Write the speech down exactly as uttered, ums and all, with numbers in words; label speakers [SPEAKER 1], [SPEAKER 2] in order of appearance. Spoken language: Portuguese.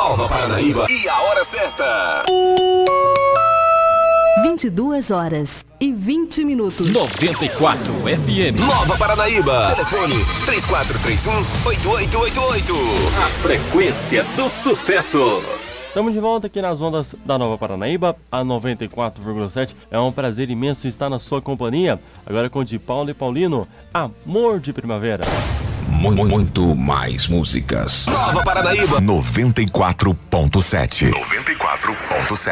[SPEAKER 1] Nova Paranaíba e a hora certa.
[SPEAKER 2] vinte e duas horas e vinte minutos.
[SPEAKER 3] noventa e quatro F M.
[SPEAKER 1] Nova Paranaíba. Telefone três quatro três um, oito oito oito oito.
[SPEAKER 3] A frequência do sucesso.
[SPEAKER 4] Estamos de volta aqui nas ondas da Nova Paranaíba, a noventa e quatro vírgula sete. É um prazer imenso estar na sua companhia. Agora com de Paulo e Paulino, Amor de Primavera.
[SPEAKER 1] Muito, muito mais músicas. Nova Paranaíba noventa e quatro ponto sete. noventa e quatro ponto sete.